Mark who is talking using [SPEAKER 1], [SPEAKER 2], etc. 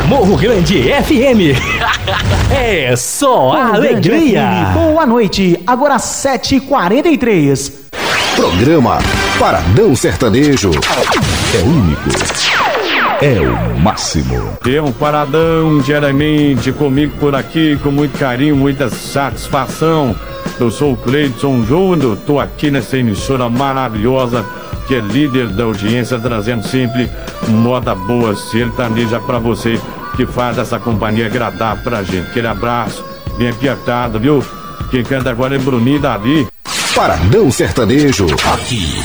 [SPEAKER 1] Morro Grande FM. É só a alegria.
[SPEAKER 2] Boa noite, agora 7h43.
[SPEAKER 3] Programa Paradão Sertanejo. É único. É o máximo.
[SPEAKER 4] Tem um paradão diariamente comigo por aqui, com muito carinho, muita satisfação. Eu sou o Cleidson Júnior, tô aqui nessa emissora maravilhosa, que é líder da audiência, trazendo sempre moda boa sertaneja pra você, que faz essa companhia agradável pra gente. Aquele abraço, bem apertado, viu? Quem canta agora é Bruninho Davi.
[SPEAKER 3] Paradão Sertanejo.
[SPEAKER 1] Aqui